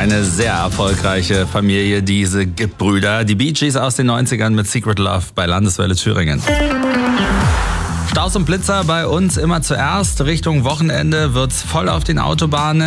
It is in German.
Eine sehr erfolgreiche Familie, diese Gibb-Brüder. Die Bee Gees aus den 90ern mit Secret Love bei Landeswelle Thüringen. Staus und Blitzer bei uns immer zuerst. Richtung Wochenende wird's voll auf den Autobahnen.